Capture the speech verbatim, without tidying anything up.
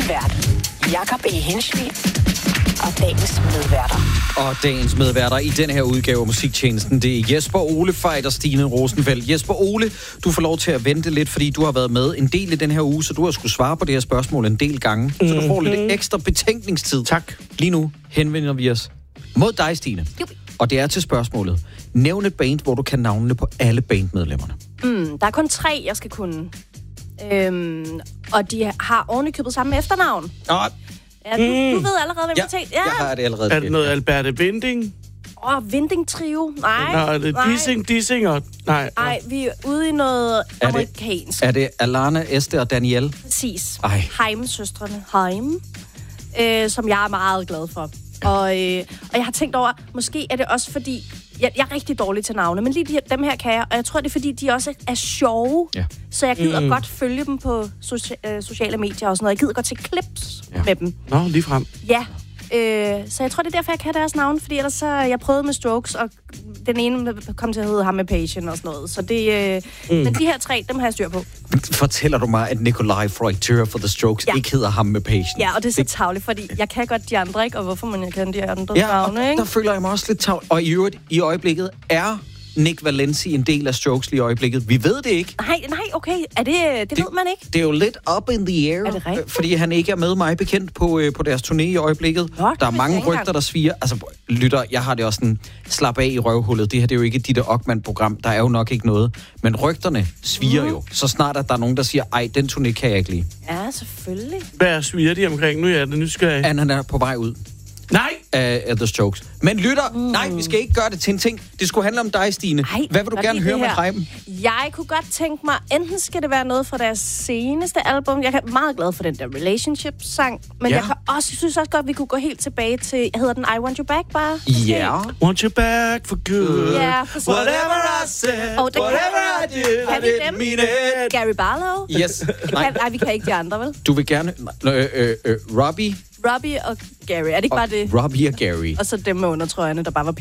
din vært, Jakob E. Henschel, og dagens medværter. Og dagens medværter i den her udgave af Musiktjenesten, det er Jesper Ole Fejt og Stine Rosenfeldt. Jesper Ole, du får lov til at vente lidt, fordi du har været med en del i den her uge, så du har skulle svare på det her spørgsmål en del gange. Så du får lidt ekstra betænkningstid. Tak. Lige nu henvender vi os mod dig, Stine. Jubi. Og det er til spørgsmålet. Nævn et band, hvor du kan navnene på alle bandmedlemmerne. Mm, der er kun tre, jeg skal kunne. Øhm, og de har ovenikøbet samme efternavn. Nå, Ja, du, mm. du ved allerede, hvem ja, jeg tænkte. jeg Ja. har det allerede. Er det noget Alberte Winding? Åh, oh, Vinding Trio. Nej, Nej, er det nej. Dissing, Dissinger? Nej. Nej, vi er ude i noget Er det- amerikansk. Er det Alana, Esther og Danielle? Præcis. Ej. Heim-søstrene. Heim. Øh, som jeg er meget glad for. Og, øh, og jeg har tænkt over, måske er det også fordi, jeg, jeg er rigtig dårlig til navne, men lige de her, dem her kan jeg, og jeg tror, det er fordi, de også er sjove. Ja. Så jeg gider Mm. godt følge dem på socia- øh, sociale medier og sådan noget. Jeg gider godt se clips Ja. ja. med dem. Nå, lige frem. Ja. Øh, så jeg tror, det er derfor, jeg kan deres navn, fordi ellers så jeg prøvede med Strokes, og den ene kom til at hedde ham med Patient og sådan noget. Så det, øh, mm. Men de her tre, dem har jeg styr på. Fortæller du mig, at Nikolaj Freudier for The Strokes Ja. ikke hedder ham med Patient? Ja, og det er så tarveligt, fordi jeg kan godt de andre, ikke? Og hvorfor man kan de andre Ja, og navne, ikke? der føler jeg mig også lidt tavl. Og i øvrigt, i øjeblikket er Nick Valenci en del af Strokes lige i øjeblikket. Vi ved det ikke. Nej, nej, okay. Er det, det, det ved man ikke. Det er jo lidt up in the air, Er det rigtigt? øh, fordi han ikke er med mig bekendt på, øh, på deres turné i øjeblikket. Nå, det der er vidste mange jeg ikke rygter, engang. der sviger. Altså, lytter, jeg har det også sådan, slap af i røvhullet. Det her det er jo ikke Ditte Okman-program. Der er jo nok ikke noget. Men rygterne sviger mm. jo. Så snart, at der er nogen, der siger, ej, den turné kan jeg ikke lide. Ja, selvfølgelig. Hvad sviger de omkring? Nu er jeg det nysgerrig. Han, han er på vej ud Nej! af, af The Strokes. Men lytter, mm. nej, vi skal ikke gøre det til en ting. Det skulle handle om dig, Stine. Ej, Hvad vil du godt gerne lide høre det med her. Reiben? Jeg kunne godt tænke mig, enten skal det være noget fra deres seneste album. Jeg er meget glad for den der Relationship-sang. Men Ja. jeg kan også, synes også godt, vi kunne gå helt tilbage til, hedder den I Want You Back bare? Ja. Want you back for good. Ja, præcis. Whatever I said, Og den whatever I did, Kan I vi didn't dem? mean it. Gary Barlow? Yes. Nej, Kan, nej, vi kan ikke de andre, vel? du vil gerne... Øh, øh, øh, Robbie Robbie og Gary. Er det ikke og bare det? Robbie og Gary. Og så dem med undertrøjerne, der bare var